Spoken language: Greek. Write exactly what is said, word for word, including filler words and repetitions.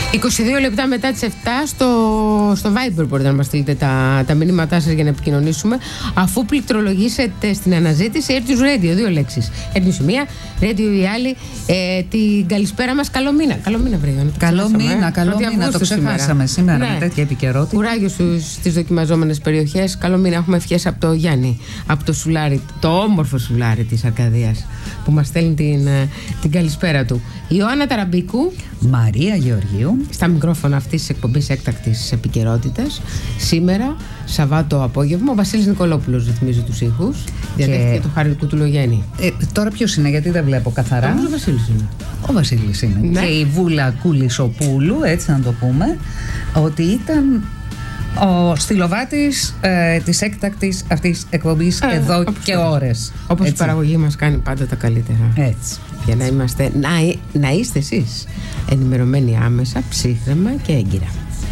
είκοσι δύο λεπτά μετά τις επτά στο, στο Viber μπορείτε να μας στείλετε τα, τα μηνύματά σας για να επικοινωνήσουμε. Αφού πληκτρολογήσετε στην αναζήτηση Airnews Radio, δύο λέξεις. Airnews η μία, Radio η άλλη. Ε, την καλησπέρα μας, καλό μήνα. Καλό μήνα, βρε. Καλό μήνα, ε. καλό μήνα. Το ξεχάσαμε σήμερα, σήμερα ναι. με τέτοια επικαιρότητα. Κουράγιο στις δοκιμαζόμενες περιοχές. Καλό μήνα. Έχουμε ευχές από το Γιάννη, από το Σουλάρι, το όμορφο Σουλάρι της Αρκαδίας, που μας στέλνει την, την καλησπέρα του. Η Ιωάννα Ταραμπίκου, Μαρία Γεωργίου, στα μικρόφωνα αυτής της εκπομπής έκτακτης επικαιρότητας. Σήμερα, Σαββάτο απόγευμα, ο Βασίλης Νικολόπουλος ρυθμίζει τους ήχους. Διαδέχτηκε και το Χάρη Κουτουλογέννη. Ε, τώρα ποιος είναι, γιατί δεν βλέπω καθαρά. Όμως ο Βασίλης είναι. Ο Βασίλης είναι. Ναι. Και η Βούλα Κουλισοπούλου, έτσι να το πούμε, ότι ήταν ο στυλοβάτης ε, της έκτακτης αυτής εκπομπής ε, εδώ και ώρες. Όπως η παραγωγή μας κάνει πάντα τα καλύτερα. Έτσι. Για να είμαστε, να, να είστε εσείς ενημερωμένοι άμεσα, ψύχρεμα και έγκυρα.